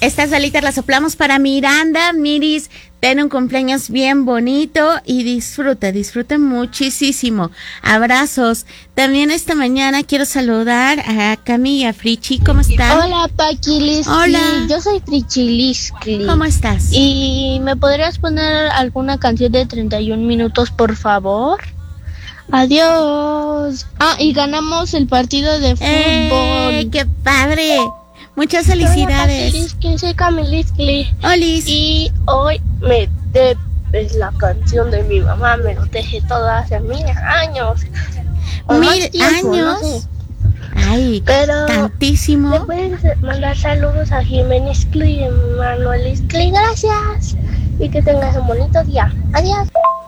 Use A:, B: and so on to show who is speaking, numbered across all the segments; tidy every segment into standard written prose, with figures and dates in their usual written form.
A: Estas velitas las soplamos para Miranda. Miris, ten un cumpleaños bien bonito y disfrute muchísimo. Abrazos. También esta mañana quiero saludar a Cami y a Frichi. ¿Cómo están?
B: Hola, Paquilis.
A: Hola.
B: Yo soy Frichiliscli.
A: ¿Cómo estás?
B: ¿Y me podrías poner alguna canción de 31 minutos, por favor? Adiós. Y ganamos el partido de fútbol.
A: ¡Qué padre! Muchas felicidades.
B: Hola, soy Camiliscli.
A: Olis.
B: Y hoy me debes la canción de mi mamá. Me lo dejé todo hace 1000 años.
A: 1000 años.
B: No sé.
A: Ay,
B: pero
A: tantísimo.
B: ¿le puedes mandar saludos a Jiménezcli y Manueliscli? Gracias. Y que tengas un bonito día. Adiós.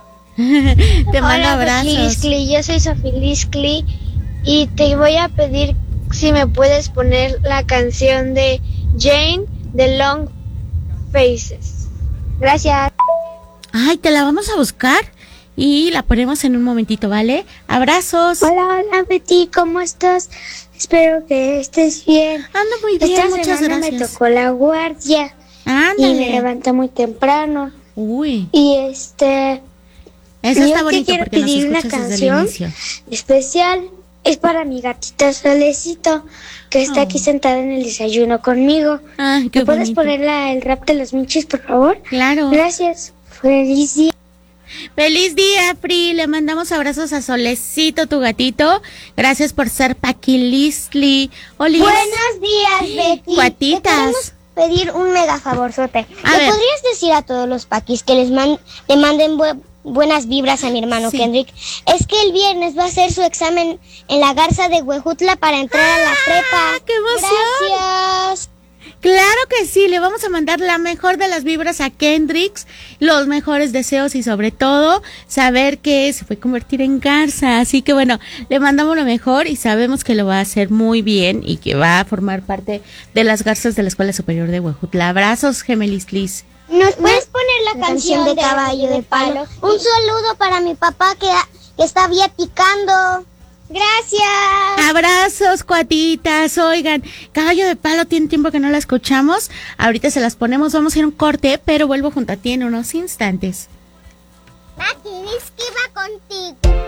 A: Te mando abrazos.
C: Paquiliscli, yo soy Sofiliscli y te voy a pedir si me puedes poner la canción de Jane de Long Faces. Gracias.
A: Ay, te la vamos a buscar y la ponemos en un momentito, ¿vale? Abrazos.
C: Hola, Betty, ¿cómo estás? Espero que estés bien.
A: Ando muy bien,
C: Esta
A: muchas
C: semana
A: gracias.
C: me tocó la guardia.
A: Ándale.
C: Y me levanté muy temprano.
A: Uy.
C: Y
A: eso está
C: yo
A: bonito
C: te quiero
A: porque nos
C: pedir una
A: escuchas desde el
C: canción
A: inicio.
C: especial. Es para mi gatita Solecito, que está aquí sentada en el desayuno conmigo.
A: Ay, qué
C: ¿Me puedes
A: bonito.
C: poner el rap de los Michis, por favor?
A: Claro.
C: Gracias. Feliz día.
A: Feliz día, Pri. Le mandamos abrazos a Solecito, tu gatito. Gracias por ser Paquiliscli. Olis.
D: Buenos días, Betty.
A: Cuatitas.
D: Te queremos pedir un mega favorzote.
A: A ver.
D: podrías decir a todos los paquis que le manden buenas vibras a mi hermano
A: Sí.
D: Kendrick? Es que el viernes va a hacer su examen en la Garza de Huejutla para entrar a la prepa.
A: ¡Qué emoción!
D: Gracias.
A: Claro que sí, le vamos a mandar la mejor de las vibras a Kendricks, los mejores deseos y sobre todo saber que se puede convertir en garza. Así que bueno, le mandamos lo mejor y sabemos que lo va a hacer muy bien y que va a formar parte de las garzas de la Escuela Superior de Huejutla. Abrazos, Gemelisclis.
D: ¿Nos puedes poner la canción de Caballo de Palo? Un saludo para mi papá que está viaticando. Gracias.
A: Abrazos, cuatitas. Oigan, Caballo de Palo, tiene tiempo que no la escuchamos. Ahorita se las ponemos, vamos a ir a un corte, pero vuelvo junto a ti en unos instantes.
D: Paquiliscli va contigo.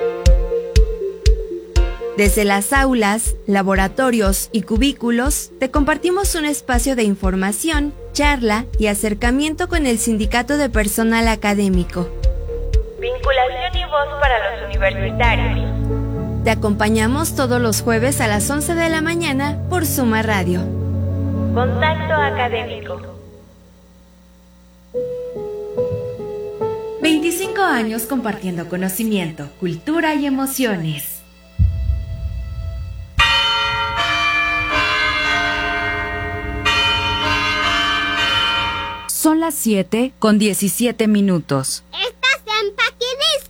E: Desde las aulas, laboratorios y cubículos, te compartimos un espacio de información, charla y acercamiento con el Sindicato de Personal Académico.
F: Vinculación y voz para los universitarios.
E: Te acompañamos todos los jueves a las 11 de la mañana por Suma Radio.
F: Contacto académico.
G: 25 años compartiendo conocimiento, cultura y emociones. Son las 7:17.
D: Estás en Paquiliscli.